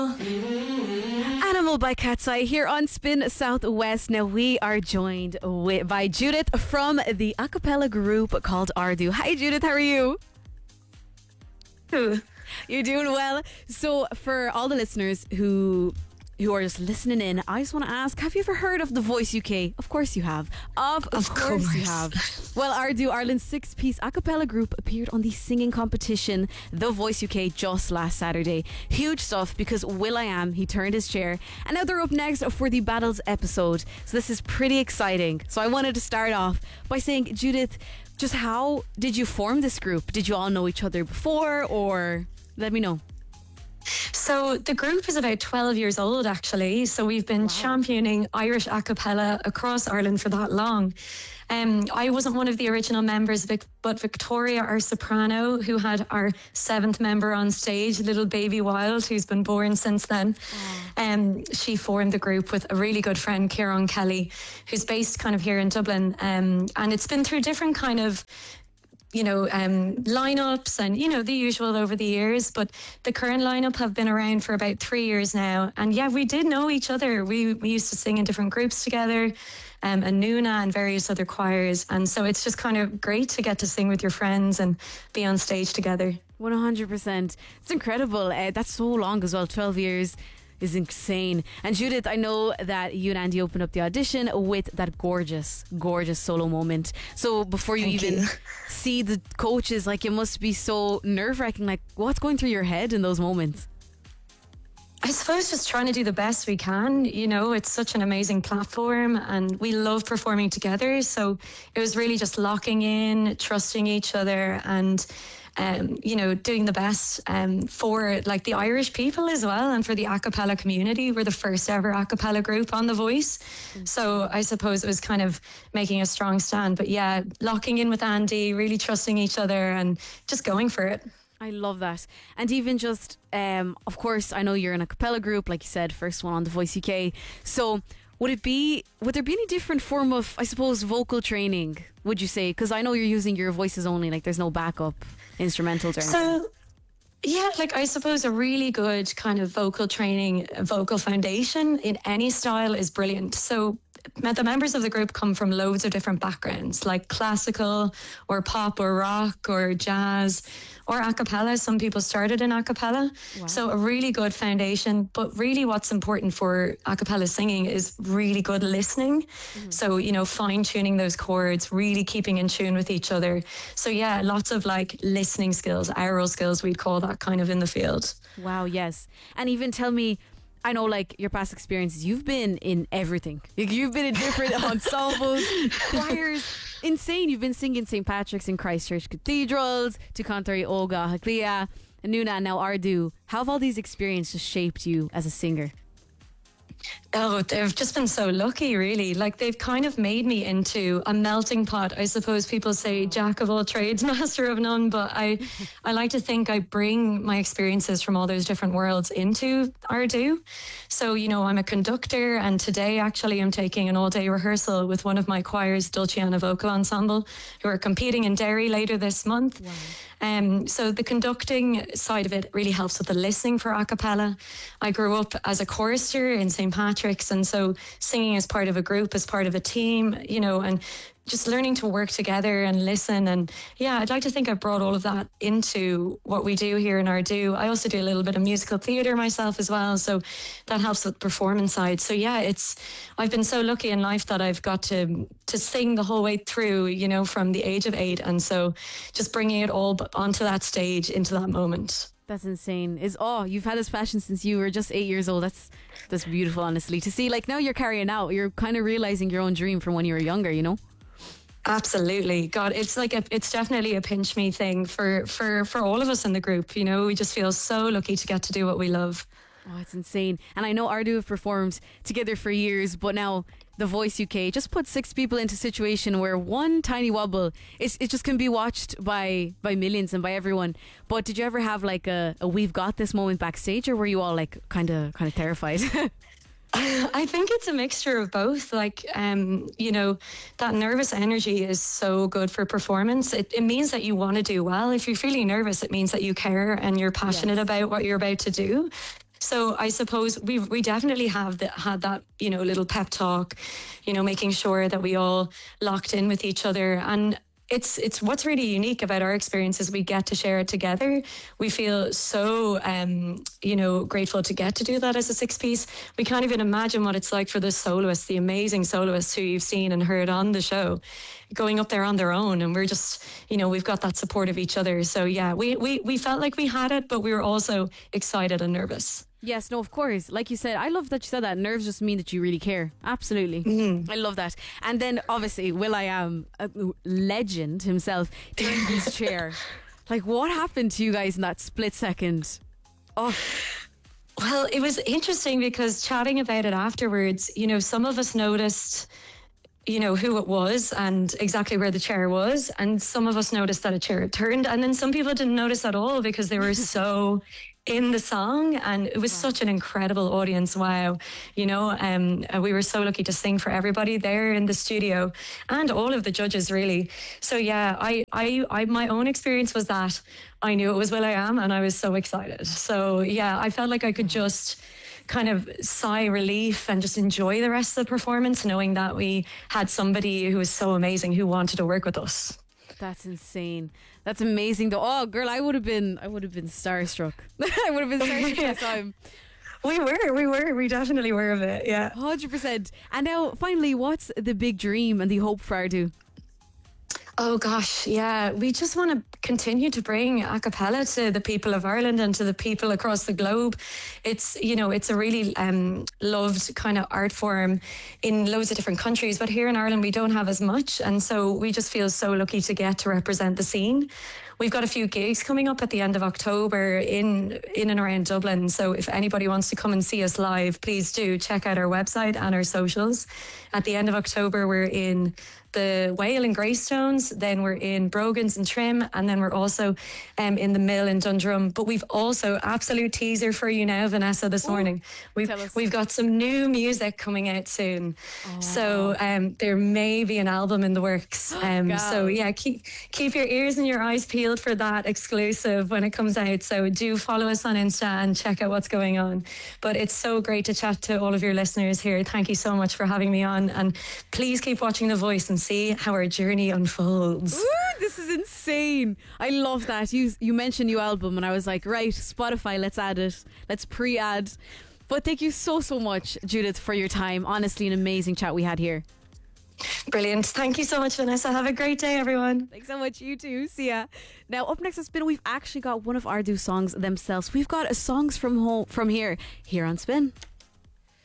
Animal by Cat's Eye here on Spin Southwest. Now we are joined by Judith from the a cappella group called Ardu. Hi Judith, how are you? You're doing well. So for all the listeners who are just listening in, I just want to ask, have you ever heard of The Voice UK? Of course you have. Of course you have. Well, Ardu, Ireland's 6-piece a cappella group, appeared on the singing competition The Voice UK just last Saturday. Huge stuff because will.i.am, he turned his chair, and now they're up next for the Battles episode. So this is pretty exciting. So I wanted to start off by saying, Judith, just how did you form this group? Did you all know each other before, or let me know? So the group is about 12 years old, actually. So we've been championing Irish a cappella across Ireland for that long. I wasn't one of the original members, but Victoria, our soprano, who had our 7th member on stage, little baby Wild, who's been born since then. She formed the group with a really good friend, Kieran Kelly, who's based kind of here in Dublin. And it's been through different kind of lineups and, the usual over the years. But the current lineup have been around for about 3 years now. And yeah, we did know each other. We used to sing in different groups together, and Nuna and various other choirs. And so it's just kind of great to get to sing with your friends and be on stage together. 100%. It's incredible. That's so long as well. 12 years is insane. And Judith, I know that you and Andy opened up the audition with that gorgeous solo moment. So before you see the coaches, like, it must be so nerve-wracking. Like, what's going through your head in those moments? I suppose just trying to do the best we can. It's such an amazing platform and we love performing together. So it was really just locking in, trusting each other, and doing the best for like the Irish people as well, and for the a cappella community. We're the first ever a cappella group on The Voice. So I suppose it was kind of making a strong stand. But yeah, locking in with Andy, really trusting each other and just going for it. I love that. And even just, of course, I know you're in a cappella group, like you said, first one on The Voice UK. So would there be any different form of, I suppose, vocal training, would you say? Because I know you're using your voices only, like there's no backup instrumentals or anything. So, yeah, like I suppose a really good kind of vocal training, vocal foundation in any style is brilliant. So the members of the group come from loads of different backgrounds, like classical or pop or rock or jazz or a cappella. Some people started in a cappella. Wow. So a really good foundation. But really what's important for a cappella singing is really good listening. So, fine tuning those chords, really keeping in tune with each other. So yeah, lots of like listening skills, aural skills, we'd call that kind of in the field. Wow, yes. And even tell me, I know, like, your past experiences, you've been in everything. You've been in different ensembles, choirs. Insane. You've been singing St. Patrick's in Christchurch cathedrals, to Contory Olga, Haglia, and Nuna, and now Ardu. How have all these experiences shaped you as a singer? Oh, they've just been so lucky, really. Like, they've kind of made me into a melting pot. I suppose people say jack of all trades, master of none, but I like to think I bring my experiences from all those different worlds into Ardu. So, I'm a conductor, and today actually I'm taking an all-day rehearsal with one of my choirs, Dulciana Vocal Ensemble, who are competing in Derry later this month. Wow. So the conducting side of it really helps with the listening for a cappella. I grew up as a chorister in St. Patrick's, and so singing as part of a group, as part of a team, and just learning to work together and listen. And yeah, I'd like to think I've brought all of that into what we do here in Ardu. I also do a little bit of musical theatre myself as well, so that helps with the performance side. So yeah, I've been so lucky in life that I've got to sing the whole way through, from the age of 8, and so just bringing it all onto that stage, into that moment. That's insane. You've had this passion since you were just 8 years old. That's beautiful, honestly, to see. Like, now you're carrying out, you're kind of realizing your own dream from when you were younger, Absolutely. God, it's definitely a pinch me thing for all of us in the group. We just feel so lucky to get to do what we love. Oh, it's insane. And I know Ardu have performed together for years, but now The Voice UK just put 6 people into a situation where one tiny wobble, it just can be watched by millions and by everyone. But did you ever have like a we've got this moment backstage, or were you all like kind of terrified? I think it's a mixture of both. Like, that nervous energy is so good for performance. It means that you want to do well. If you're feeling nervous, it means that you care and you're passionate about what you're about to do. So I suppose we definitely had that, little pep talk, making sure that we all locked in with each other. And it's what's really unique about our experience is we get to share it together. We feel so, grateful to get to do that as a 6-piece. We can't even imagine what it's like for the soloists, the amazing soloists who you've seen and heard on the show, going up there on their own. And we're just, we've got that support of each other. So yeah, we felt like we had it, but we were also excited and nervous. Yes, no, of course. Like you said, I love that you said that. Nerves just mean that you really care. Absolutely. I love that. And then obviously will.i.am, a legend himself, in his chair. Like, what happened to you guys in that split second? Oh. Well, it was interesting because chatting about it afterwards, some of us noticed who it was and exactly where the chair was. And some of us noticed that a chair had turned. And then some people didn't notice at all because they were so in the song, and it was such an incredible audience. Wow. We were so lucky to sing for everybody there in the studio and all of the judges, really. So yeah, I my own experience was that I knew it was will.i.am and I was so excited. So yeah, I felt like I could just kind of sigh relief and just enjoy the rest of the performance, knowing that we had somebody who was so amazing who wanted to work with us. That's insane. That's amazing though. Oh girl, I would have been starstruck. I would have been starstruck this time. We definitely were a bit, yeah. 100%. And now finally, what's the big dream and the hope for Ardú? Oh gosh, yeah. We just want to continue to bring a cappella to the people of Ireland and to the people across the globe. It's, it's a really loved kind of art form in loads of different countries, but here in Ireland we don't have as much. And so we just feel so lucky to get to represent the scene. We've got a few gigs coming up at the end of October in and around Dublin. So if anybody wants to come and see us live, please do check out our website and our socials. At the end of October, we're in the Whale in Greystones, then we're in Brogan's and Trim, and then we're also in the Mill in Dundrum. But we've also, absolute teaser for you now, Vanessa, this morning. We've got some new music coming out soon. So there may be an album in the works. So yeah, keep your ears and your eyes peeled for that exclusive when it comes out. So do follow us on Insta and check out what's going on. But it's so great to chat to all of your listeners here. Thank you so much for having me on, and please keep watching The Voice and see how our journey unfolds. Ooh, this is insane. I love that. You mentioned new album and I was like, right, Spotify, let's add it. Let's pre-add. But thank you so much, Judith, for your time. Honestly, an amazing chat we had here. Brilliant. Thank you so much, Vanessa. Have a great day, everyone. Thanks so much. You too. See ya. Now, up next on Spin, we've actually got one of Ardú's songs themselves. We've got songs from here on Spin.